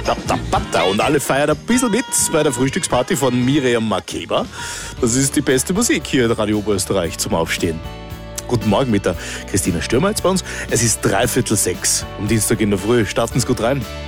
Und alle feiern ein bisschen mit bei der Frühstücksparty von Miriam Makeba. Das ist die beste Musik hier in Radio Oberösterreich zum Aufstehen. Guten Morgen mit der Christina Stürmer jetzt bei uns. Es ist 5:45 am Dienstag in der Früh. Starten Sie gut rein.